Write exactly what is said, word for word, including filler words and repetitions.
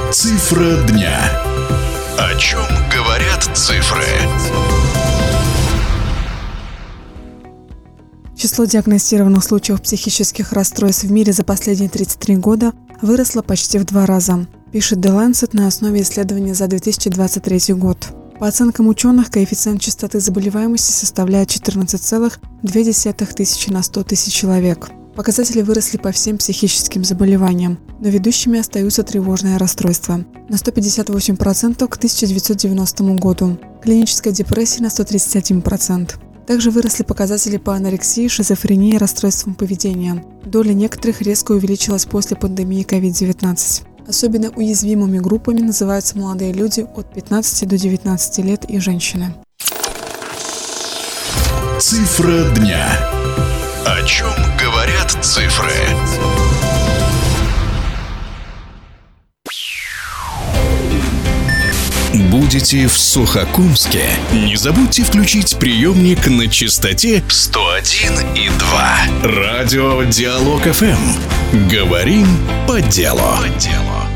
Цифра дня. О чем говорят цифры? Число диагностированных случаев психических расстройств в мире за последние тридцать три года выросло почти в два раза, пишет The Lancet на основе исследования за две тысячи двадцать третий год. По оценкам ученых, коэффициент частоты заболеваемости составляет четырнадцать целых две десятых тысячи на сто тысяч человек. Показатели выросли по всем психическим заболеваниям, но ведущими остаются тревожные расстройства – на сто пятьдесят восемь процентов к тысяча девятьсот девяностому году, клиническая депрессия на сто тридцать один процент. Также выросли показатели по анорексии, шизофрении и расстройствам поведения. Доля некоторых резко увеличилась после пандемии ковид девятнадцать. Особенно уязвимыми группами называются молодые люди от пятнадцати до девятнадцати лет и женщины. Цифра дня. О чем говорят цифры? Будете в Сухокумске? Не забудьте включить приемник на частоте сто один и два. Радио Диалог эф эм. Говорим по делу. По делу.